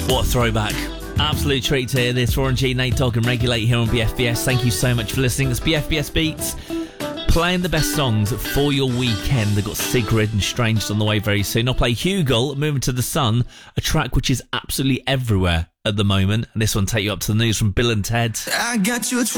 What a throwback. Absolute treat to hear this. Warren G, Nate Dogg and Regulate here on BFBS. Thank you so much for listening. It's BFBS Beats, playing the best songs for your weekend. They've got Sigrid and Strange on the way very soon. I'll play Hugel, Moving to the Sun, a track which is absolutely everywhere at the moment. And this one take you up to the news from Bill and Ted. I got you